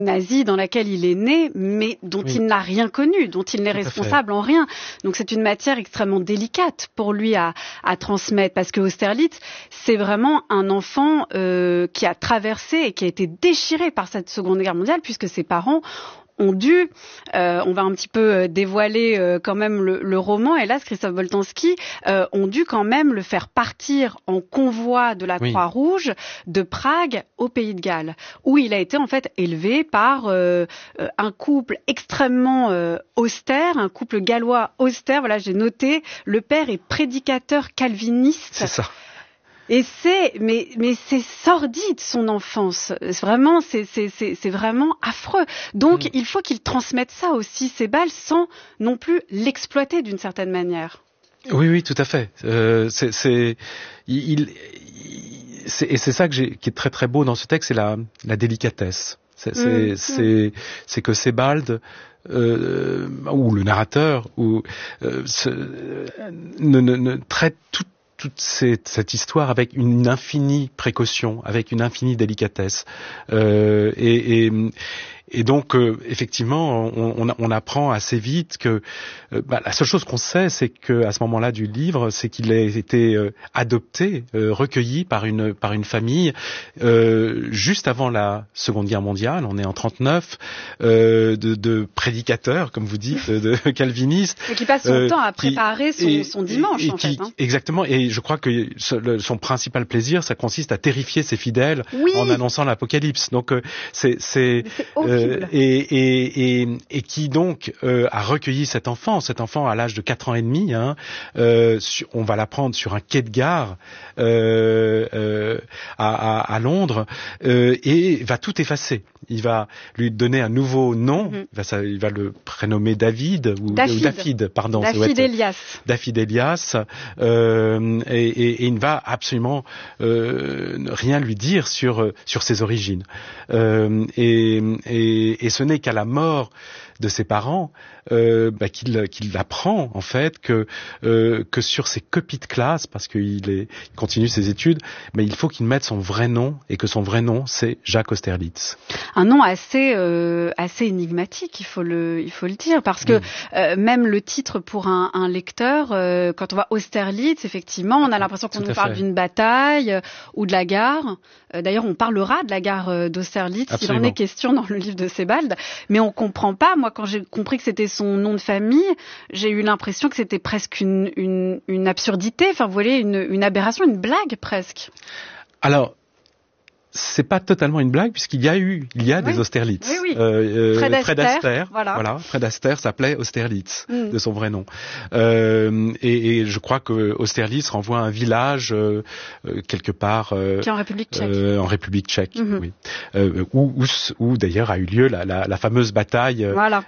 nazie dans laquelle il est né, mais dont il n'a rien connu, dont il n'est responsable en rien. Donc c'est une matière extrêmement délicate pour lui à transmettre, parce que Austerlitz, c'est vraiment un enfant qui a traversé et qui a été déchiré par cette Seconde Guerre mondiale, puisque ses parents ont dû, on va un petit peu dévoiler quand même le roman, hélas, Christophe Boltanski, ont dû quand même le faire partir en convoi de la Croix-Rouge de Prague au Pays de Galles, où il a été en fait élevé par un couple extrêmement austère, un couple gallois austère. Voilà, j'ai noté, le père est prédicateur calviniste. C'est ça. Et mais c'est sordide son enfance. Vraiment, c'est vraiment affreux. Donc, il faut qu'il transmette ça aussi, Sebald, sans non plus l'exploiter d'une certaine manière. Oui, tout à fait. Et c'est ça qui est très très beau dans ce texte, c'est la délicatesse. C'est que Sebald ou le narrateur ne traite toute cette histoire avec une infinie précaution, avec une infinie délicatesse. Et donc, effectivement, on apprend assez vite que la seule chose qu'on sait, c'est que à ce moment-là du livre, c'est qu'il a été adopté, recueilli par une famille juste avant la Seconde Guerre mondiale. On est en 39, de prédicateurs, comme vous dites, de calvinistes. Et qui passe son temps à préparer son dimanche, en fait. Exactement. Et je crois que son principal plaisir, ça consiste à terrifier ses fidèles en annonçant l'apocalypse. Donc, c'est et qui donc a recueilli cet enfant à l'âge de 4 ans et demi. On va l'apprendre sur un quai de gare à Londres et va tout effacer. Il va lui donner un nouveau nom. Il va le prénommer David ou Dafydd, pardon. Dafydd Elias. Dafydd Elias. Et il ne va absolument rien lui dire sur ses origines. Et ce n'est qu'à la mort de ses parents qu'il apprend en fait que sur ses copies de classe, parce qu'il continue ses études, mais il faut qu'il mette son vrai nom, et que son vrai nom c'est Jacques Austerlitz. Un nom assez énigmatique, il faut le dire, parce que même le titre pour un lecteur, quand on voit Austerlitz, effectivement, on a l'impression qu'on nous parle d'une bataille ou de la gare. D'ailleurs, on parlera de la gare d'Austerlitz, il en est question dans le livre de Sebald, mais on comprend pas. Moi, quand j'ai compris que c'était son nom de famille, j'ai eu l'impression que c'était presque une absurdité, enfin, vous voyez, une aberration, une blague presque. Alors, c'est pas totalement une blague, puisqu'il y a des Austerlitz. Oui. Fred Astaire, voilà. Fred Astaire s'appelait Austerlitz, de son vrai nom. Et je crois que Austerlitz renvoie à un village quelque part qui est en République tchèque. En République tchèque, oui. Où d'ailleurs a eu lieu la fameuse bataille,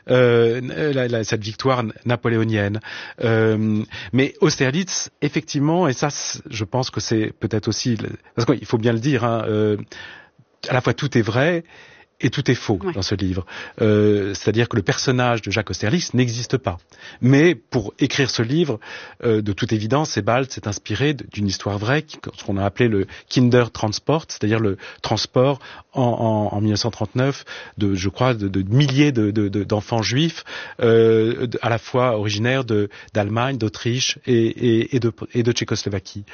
cette victoire napoléonienne. Mais Austerlitz, effectivement, et ça, je pense que c'est peut-être aussi, parce qu'il faut bien le dire, à la fois tout est vrai et tout est faux dans ce livre. C'est-à-dire que le personnage de Jacques Austerlitz n'existe pas. Mais pour écrire ce livre, de toute évidence, Sebald s'est inspiré d'une histoire vraie, ce qu'on a appelé le Kindertransport, c'est-à-dire le transport en 1939 de milliers d'enfants juifs, à la fois originaires d'Allemagne, d'Autriche et de Tchécoslovaquie.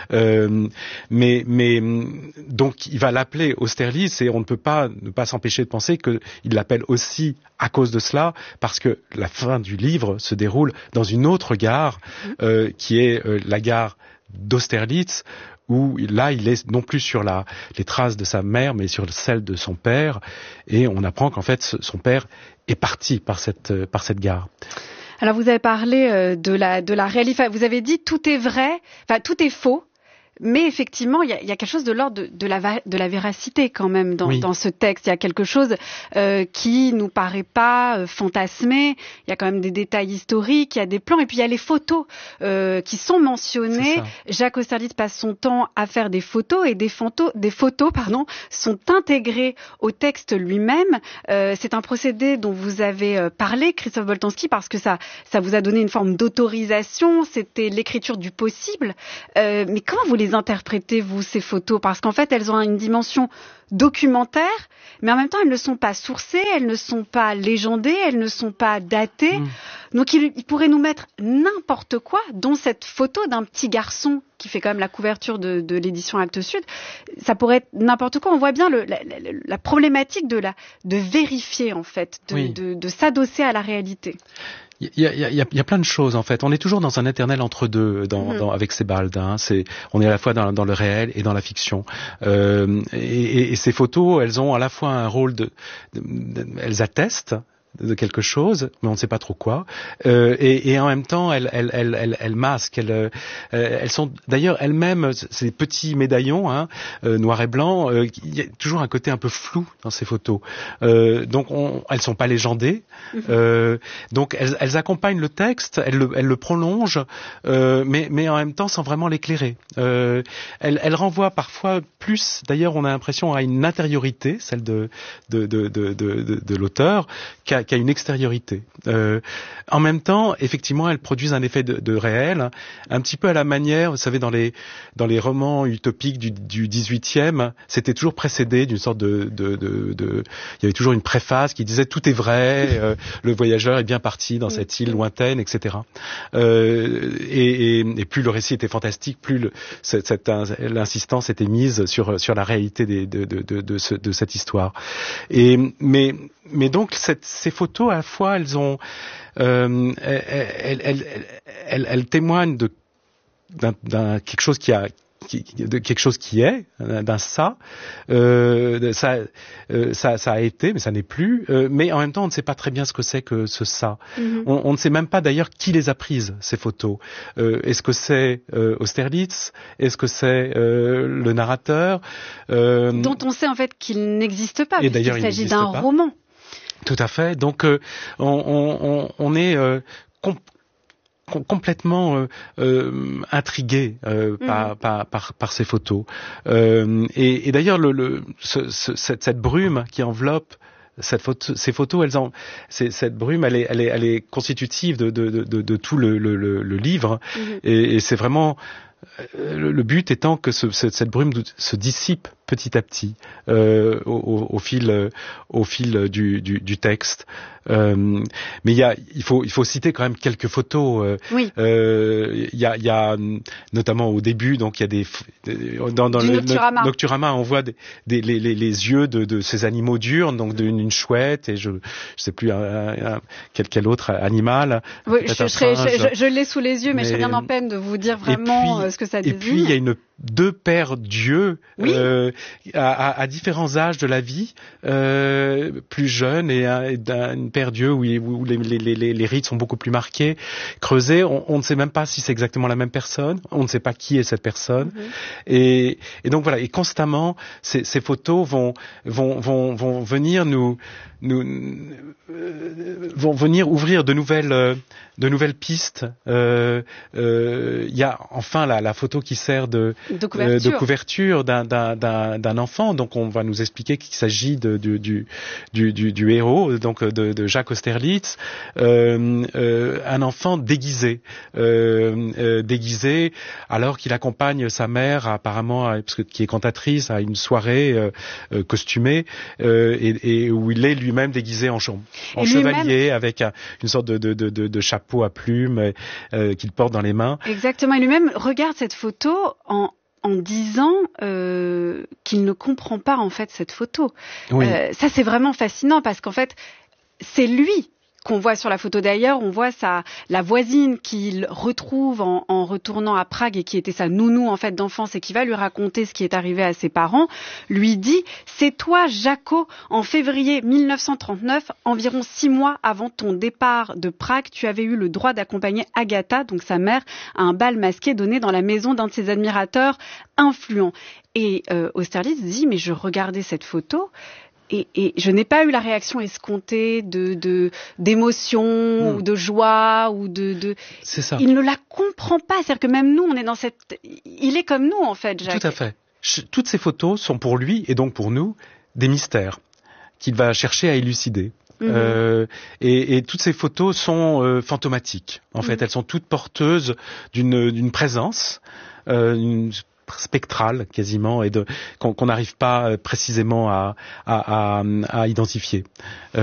Mais donc il va l'appeler Austerlitz, et on ne peut pas ne pas s'empêcher de penser qu'il l'appelle aussi à cause de cela, parce que la fin du livre se déroule dans une autre gare, qui est la gare d'Austerlitz, où là il est non plus sur les traces de sa mère, mais sur celles de son père, et on apprend qu'en fait son père est parti par cette gare. Alors vous avez parlé de la réalité, vous avez dit tout est vrai, enfin tout est faux. Mais effectivement, il y a quelque chose de l'ordre de la véracité quand même dans ce texte. Il y a quelque chose qui nous paraît pas fantasmé. Il y a quand même des détails historiques, il y a des plans, et puis il y a les photos qui sont mentionnées. Jacques Austerlitz passe son temps à faire des photos, et des photos sont intégrées au texte lui-même. C'est un procédé dont vous avez parlé, Christophe Boltanski, parce que ça vous a donné une forme d'autorisation. C'était l'écriture du possible. Mais comment vous les les interprétez, vous, ces photos? Parce qu'en fait, elles ont une dimension documentaire, mais en même temps, elles ne sont pas sourcées, elles ne sont pas légendées, elles ne sont pas datées. Donc, il pourrait nous mettre n'importe quoi, dont cette photo d'un petit garçon qui fait quand même la couverture de l'édition Actes Sud. Ça pourrait être n'importe quoi. On voit bien la problématique de vérifier, en fait, de s'adosser à la réalité. Il y a plein de choses, en fait. On est toujours dans un éternel entre-deux avec Sebald. On est à la fois dans le réel et dans la fiction. Et ces photos, elles ont à la fois un rôle elles attestent de quelque chose, mais on ne sait pas trop quoi. Et en même temps, elles masquent. Elles sont d'ailleurs elles-mêmes ces petits médaillons, noirs et blancs. Il y a toujours un côté un peu flou dans ces photos. Donc elles sont pas légendées. Donc elles accompagnent le texte, elles le prolongent, mais en même temps sans vraiment l'éclairer. Elles renvoient parfois plus. D'ailleurs, on a l'impression à une intériorité, celle de l'auteur, qu'à une extériorité. En même temps, effectivement, elles produisent un effet de réel, un petit peu à la manière, vous savez, dans les romans utopiques du 18e, c'était toujours précédé d'une sorte il y avait toujours une préface qui disait tout est vrai, le voyageur est bien parti dans cette île lointaine, etc. Et plus le récit était fantastique, plus l'insistance était mise sur la réalité de cette histoire. Mais donc ces photos, à la fois, elles témoignent d'un quelque chose quelque chose qui est, d'un ça a été, mais ça n'est plus. Mais en même temps, on ne sait pas très bien ce que c'est que ce ça. On ne sait même pas d'ailleurs qui les a prises, ces photos. Est-ce que c'est Austerlitz? Est-ce que c'est le narrateur dont on sait en fait qu'il n'existe pas, puisqu'il s'agit d'un roman. Tout à fait. Donc on est complètement intrigué par ces photos. Et d'ailleurs cette brume qui enveloppe ces photos, cette brume, elle est constitutive de tout le livre. Et c'est vraiment le but étant que cette brume se dissipe petit à petit au fil du texte. Mais il faut citer quand même quelques photos. Il y a notamment au début, donc il y a dans le Nocturama, on voit les yeux de ces animaux diurnes, donc d'une chouette et je sais plus quel autre animal. Oui, je l'ai sous les yeux, mais je serais bien en peine de vous dire vraiment ce que ça désigne. Et puis il y a deux paires d'yeux à différents âges de la vie, plus jeunes et une paire d'yeux où les rides sont beaucoup plus marquées, creusées. On ne sait même pas si c'est exactement la même personne. On ne sait pas qui est cette personne. Et donc voilà. Et constamment, ces photos vont venir vont venir ouvrir de nouvelles pistes. Il y a enfin la photo qui sert de couverture d'un enfant. Donc on va nous expliquer qu'il s'agit du héros, donc de Jacques Austerlitz, un enfant déguisé alors qu'il accompagne sa mère apparemment qui est cantatrice à une soirée costumée et où il est lui-même déguisé en chevalier avec une sorte de chapeau à plumes qu'il porte dans les mains. Exactement, et lui-même regarde cette photo en disant qu'il ne comprend pas en fait cette photo. Ça c'est vraiment fascinant parce qu'en fait c'est lui qu'on voit sur la photo. D'ailleurs, on voit la voisine qu'il retrouve en retournant à Prague et qui était sa nounou en fait d'enfance et qui va lui raconter ce qui est arrivé à ses parents, lui dit « C'est toi, Jaco, en février 1939, environ 6 mois avant ton départ de Prague, tu avais eu le droit d'accompagner Agatha, donc sa mère, à un bal masqué donné dans la maison d'un de ses admirateurs influents. » Et Austerlitz dit « Mais je regardais cette photo ». Et je n'ai pas eu la réaction escomptée d'émotion ou de joie ou C'est ça. Il ne la comprend pas. C'est-à-dire que même nous, on est dans il est comme nous, en fait, Jacques. Tout à fait. Toutes ces photos sont pour lui, et donc pour nous, des mystères qu'il va chercher à élucider. Et toutes ces photos sont fantomatiques. En fait, elles sont toutes porteuses d'une présence, spectrale quasiment et qu'on n'arrive pas précisément à identifier.